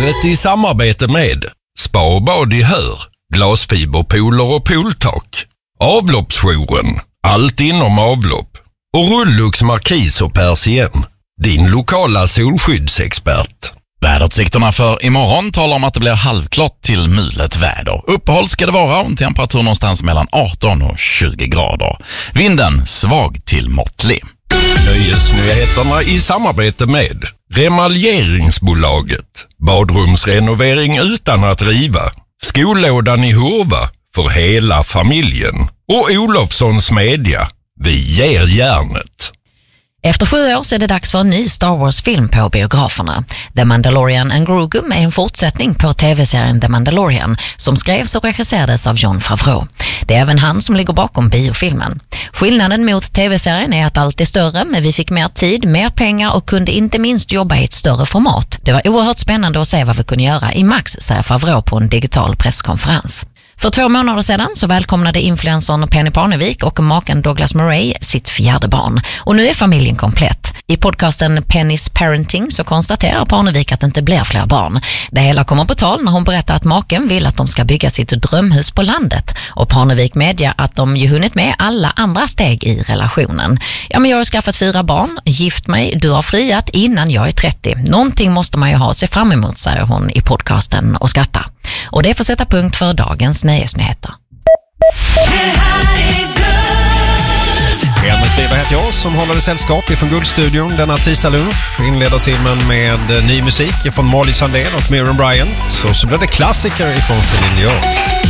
vädret i samarbete med Spa och bad i Hör, glasfiberpooler och pooltak, Avloppsjouren, allt inom avlopp och Rullux Markis och Persien, din lokala solskyddsexpert. Väderutsikterna för imorgon talar om att det blir halvklart till mulet väder. Uppehåll ska det vara och en temperatur någonstans mellan 18 och 20 grader. Vinden svag till måttlig. Nöjesnyheterna i samarbete med Remaljeringsbolaget, badrumsrenovering utan att riva, Skollådan i Hurva för hela familjen och Olofssons Media, vi ger järnet. Efter 7 år så är det dags för en ny Star Wars-film på biograferna. The Mandalorian and Grogu är en fortsättning på tv-serien The Mandalorian som skrevs och regisserades av Jon Favreau. Det är även han som ligger bakom biofilmen. Skillnaden mot tv-serien är att allt är större, men vi fick mer tid, mer pengar och kunde inte minst jobba i ett större format. Det var oerhört spännande att se vad vi kunde göra i Max, säger Favreau på en digital presskonferens. För 2 månader sedan så välkomnade influencern Penny Parnevik och maken Douglas Murray sitt 4:e barn. Och nu är familjen komplett. I podcasten Penny's Parenting så konstaterar Parnevik att det inte blir fler barn. Det hela kommer på tal när hon berättar att maken vill att de ska bygga sitt drömhus på landet. Och Parnevik medger att de ju hunnit med alla andra steg i relationen. Ja, men jag har skaffat 4 barn, gift mig, du har friat innan jag är 30. Någonting måste man ju ha sig fram emot, säger hon i podcasten och skrattar. Och det får sätta punkt för dagens nöjesnyheter. Henrik Wiberg heter jag som håller sällskap från Guldstudion denna tisdag lunch. Inleder timmen med ny musik från Molly Sandén och Miriam Bryant. Och så blir det klassiker från Celine Dion.